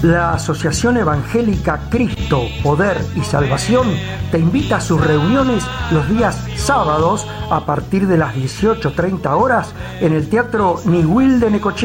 La Asociación Evangélica Cristo, Poder y Salvación te invita a sus reuniones los días sábados a partir de las 18:30 horas en el Teatro Niwil de Necochea.